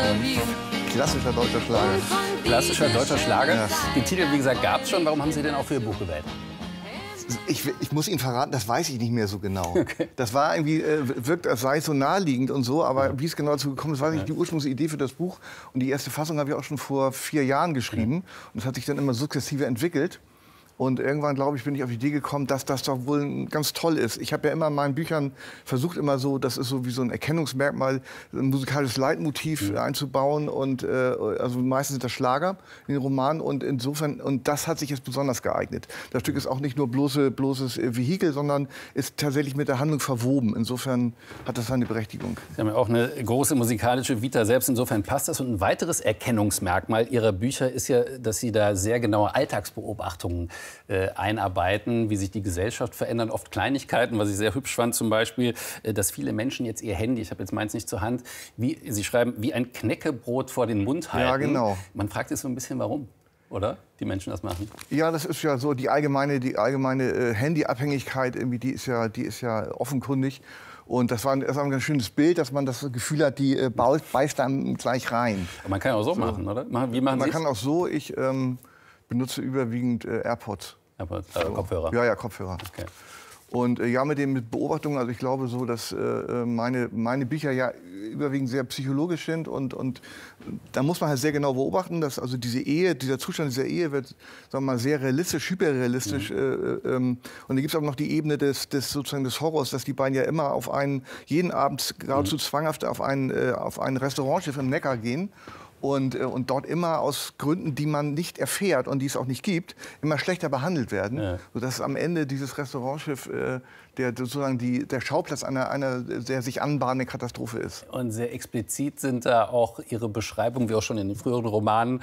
Klassischer deutscher Schlager. Klassischer deutscher Schlager. Ja. Den Titel, wie gesagt, gab es schon. Warum haben Sie den auch für Ihr Buch gewählt? Ich muss Ihnen verraten, das weiß ich nicht mehr so genau. Okay. Das war irgendwie, wirkt, als sei es so naheliegend und so, aber wie es genau dazu gekommen ist, war nicht die Ursprungsidee für das Buch. Und die erste Fassung habe ich auch schon vor 4 Jahren geschrieben. Und es hat sich dann immer sukzessive entwickelt. Und irgendwann, glaube ich, bin ich auf die Idee gekommen, dass das doch wohl ganz toll ist. Ich habe ja immer in meinen Büchern versucht, immer so, das ist so wie so ein Erkennungsmerkmal, ein musikalisches Leitmotiv einzubauen. Und also meistens sind das Schlager in den Romanen. Und insofern, und das hat sich jetzt besonders geeignet. Das Stück ist auch nicht nur bloßes Vehikel, sondern ist tatsächlich mit der Handlung verwoben. Insofern hat das seine Berechtigung. Sie haben ja auch eine große musikalische Vita selbst. Insofern passt das. Und ein weiteres Erkennungsmerkmal Ihrer Bücher ist ja, dass Sie da sehr genaue Alltagsbeobachtungen einarbeiten, wie sich die Gesellschaft verändert. Oft Kleinigkeiten, was ich sehr hübsch fand, zum Beispiel, dass viele Menschen jetzt ihr Handy, ich habe jetzt meins nicht zur Hand, wie Sie schreiben, wie ein Knäckebrot vor den Mund halten. Ja, genau. Man fragt sich so ein bisschen, warum, oder? Die Menschen das machen. Ja, das ist ja so die allgemeine Handyabhängigkeit, irgendwie, die ist ja offenkundig. Und das war ein ganz schönes Bild, dass man das Gefühl hat, die beißt dann gleich rein. Aber man kann ja auch so machen, oder? Wie machen Sie Man es? kann auch so, ich benutze überwiegend AirPods. Kopfhörer? Ja, Kopfhörer. Okay. Und ja, mit Beobachtungen, also ich glaube so, dass meine Bücher ja überwiegend sehr psychologisch sind und da muss man halt sehr genau beobachten, dass also dieser Zustand dieser Ehe wird, sagen wir mal, sehr realistisch, hyperrealistisch. Und da gibt es auch noch die Ebene des Horrors, dass die beiden ja immer jeden Abend geradezu zwanghaft auf ein Restaurantschiff im Neckar gehen. Und dort immer aus Gründen, die man nicht erfährt und die es auch nicht gibt, immer schlechter behandelt werden. Ja. Sodass am Ende dieses Restaurantschiff der Schauplatz einer sehr sich anbahnenden Katastrophe ist. Und sehr explizit sind da auch Ihre Beschreibungen, wie auch schon in den früheren Romanen,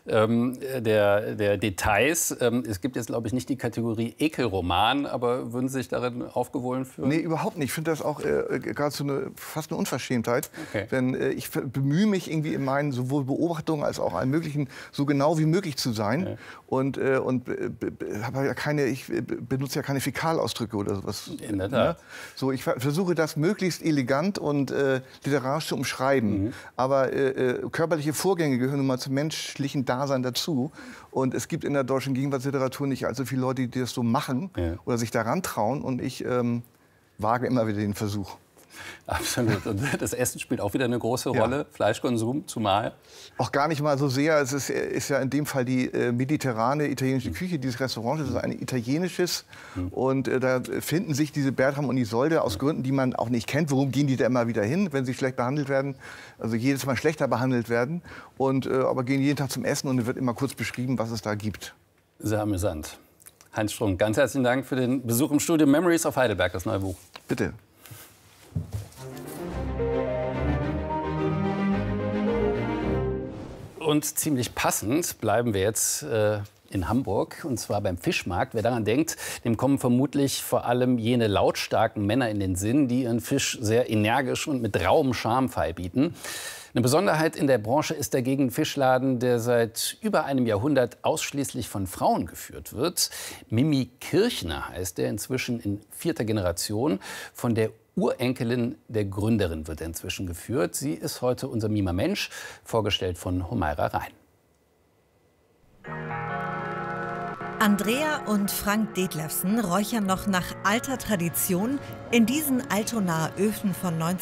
der Details. Es gibt jetzt, glaube ich, nicht die Kategorie Ekelroman, aber würden Sie sich darin aufgewohnen fühlen? Nee, überhaupt nicht. Ich finde das auch geradezu fast eine Unverschämtheit. Okay. Denn ich bemühe mich irgendwie in meinen sowohl Beobachtungen als auch allen möglichen so genau wie möglich zu sein. Ja. Und habe ja ich benutze ja keine Fäkalausdrücke oder sowas. In der Tat. Ne? So, ich versuche das möglichst elegant und literarisch zu umschreiben. Aber körperliche Vorgänge gehören nun mal zum menschlichen Dasein dazu. Und es gibt in der deutschen Gegenwartsliteratur nicht allzu viele Leute, die das so machen oder sich daran trauen. Und ich wage immer wieder den Versuch. Absolut. Und das Essen spielt auch wieder eine große Rolle. Ja. Fleischkonsum zumal. Auch gar nicht mal so sehr. Es ist ja in dem Fall die mediterrane italienische Küche. Dieses Restaurant das ist ein italienisches. Und da finden sich diese Bertram und Isolde aus Gründen, die man auch nicht kennt. Warum gehen die da immer wieder hin, wenn sie schlecht behandelt werden? Also jedes Mal schlechter behandelt werden. Aber gehen jeden Tag zum Essen und es wird immer kurz beschrieben, was es da gibt. Sehr amüsant. Heinz Strunk, ganz herzlichen Dank für den Besuch im Studio Memories of Heidelberg, das neue Buch. Bitte. Und ziemlich passend bleiben wir jetzt in Hamburg, und zwar beim Fischmarkt. Wer daran denkt, dem kommen vermutlich vor allem jene lautstarken Männer in den Sinn, die ihren Fisch sehr energisch und mit rauem Charme feilbieten. Eine Besonderheit in der Branche ist dagegen ein Fischladen, der seit über einem Jahrhundert ausschließlich von Frauen geführt wird. Mimi Kirchner heißt er, inzwischen in 4. Generation. Von der Urenkelin der Gründerin wird er inzwischen geführt. Sie ist heute unser Mimer Mensch, vorgestellt von Humaira Rein. Andrea und Frank Detlefsen räuchern noch nach alter Tradition in diesen Altonaer Öfen von